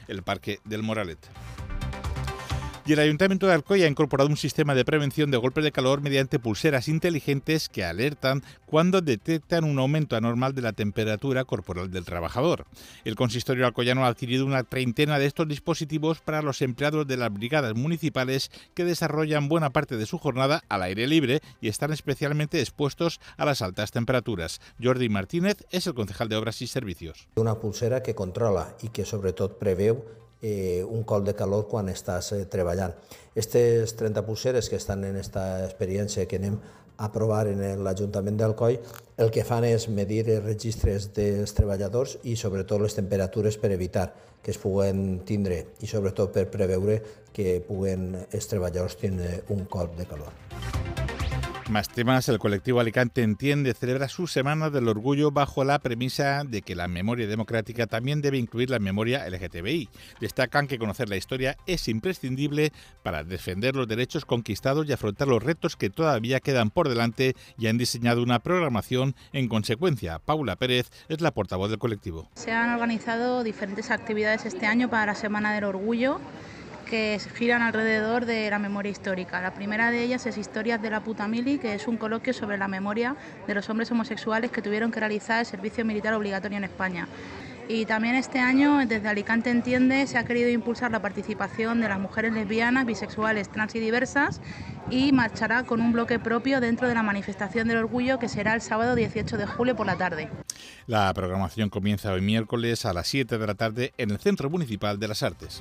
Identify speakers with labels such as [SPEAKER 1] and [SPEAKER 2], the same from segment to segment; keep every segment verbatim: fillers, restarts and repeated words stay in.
[SPEAKER 1] el Parque del Moralet. Y el Ayuntamiento de Alcoy ha incorporado un sistema de prevención de golpes de calor mediante pulseras inteligentes que alertan cuando detectan un aumento anormal de la temperatura corporal del trabajador. El consistorio alcoyano ha adquirido una treintena de estos dispositivos para los empleados de las brigadas municipales que desarrollan buena parte de su jornada al aire libre y están especialmente expuestos a las altas temperaturas. Jordi Martínez es el concejal de Obras y Servicios.
[SPEAKER 2] Una pulsera que controla i que sobretot preveu Eh, un col de calor quan estàs eh, treballant. Aquestes trenta pulseres que estan en esta experiència que anem a provar en l'Ajuntament d'Alcoi, el que fan és medir els registres dels treballadors i sobretot les temperatures per evitar que es puguen tindre i sobretot per preveure que puguen els treballadors tindre un col de calor.
[SPEAKER 1] Más temas. El colectivo Alicante Entiende celebra su Semana del Orgullo bajo la premisa de que la memoria democrática también debe incluir la memoria L G T B I. Destacan que conocer la historia es imprescindible para defender los derechos conquistados y afrontar los retos que todavía quedan por delante, y han diseñado una programación en consecuencia. Paula Pérez es la portavoz del colectivo.
[SPEAKER 3] Se han organizado diferentes actividades este año para la Semana del Orgullo, que giran alrededor de la memoria histórica. La primera de ellas es Historias de la Puta Mili, que es un coloquio sobre la memoria de los hombres homosexuales que tuvieron que realizar el servicio militar obligatorio en España. Y también este año, desde Alicante Entiende, se ha querido impulsar la participación de las mujeres lesbianas, bisexuales, trans y diversas, y marchará con un bloque propio dentro de la manifestación del orgullo, que será el sábado dieciocho de julio por la tarde.
[SPEAKER 1] La programación comienza hoy miércoles a las siete de la tarde en el Centro Municipal de las Artes.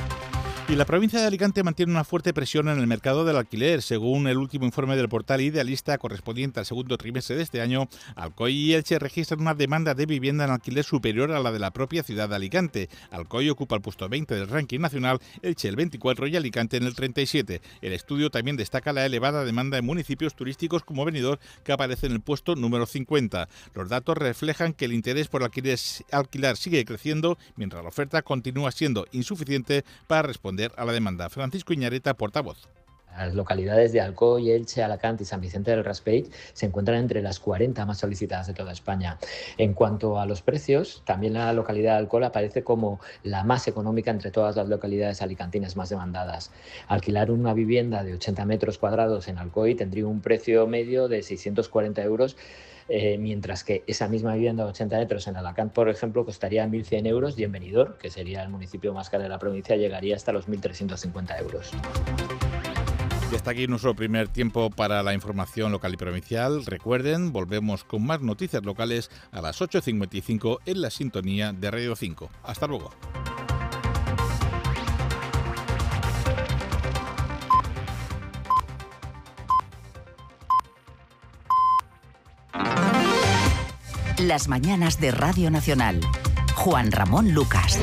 [SPEAKER 1] Y la provincia de Alicante mantiene una fuerte presión en el mercado del alquiler. Según el último informe del portal Idealista correspondiente al segundo trimestre de este año, Alcoy y Elche registran una demanda de vivienda en alquiler superior a la de la propia ciudad de Alicante. Alcoy ocupa el puesto veinte del ranking nacional, Elche el veinticuatro y Alicante en el treinta y siete. El estudio también destaca la elevada demanda en municipios turísticos como Benidorm, que aparece en el puesto número cincuenta. Los datos reflejan que el interés por alquiler, alquilar sigue creciendo, mientras la oferta continúa siendo insuficiente para responder a la demanda. Francisco Iñareta, portavoz.
[SPEAKER 4] Las localidades de Alcoy, Elche, Alacant y San Vicente del Raspeig se encuentran entre las cuarenta más solicitadas de toda España. En cuanto a los precios, también la localidad de Alcoy aparece como la más económica entre todas las localidades alicantinas más demandadas. Alquilar una vivienda de ochenta metros cuadrados en Alcoy tendría un precio medio de seiscientos cuarenta euros, Eh, mientras que esa misma vivienda de ochenta metros en Alacant, por ejemplo, costaría mil cien euros, y en Benidorm, que sería el municipio más caro de la provincia, llegaría hasta los mil trescientos cincuenta euros.
[SPEAKER 1] Y hasta aquí nuestro primer tiempo para la información local y provincial. Recuerden, volvemos con más noticias locales a las ocho cincuenta y cinco en la sintonía de Radio cinco. Hasta luego.
[SPEAKER 5] Las mañanas de Radio Nacional. Juan Ramón Lucas.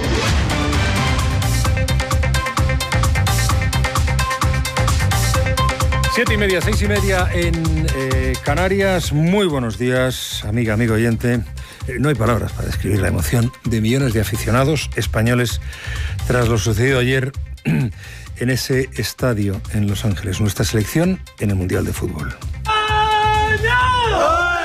[SPEAKER 6] Siete y media, seis y media en eh, Canarias. Muy buenos días, amiga, amigo oyente. Eh, no hay palabras para describir la emoción de millones de aficionados españoles tras lo sucedido ayer en ese estadio en Los Ángeles. Nuestra selección en el Mundial de Fútbol. ¡Ay, no!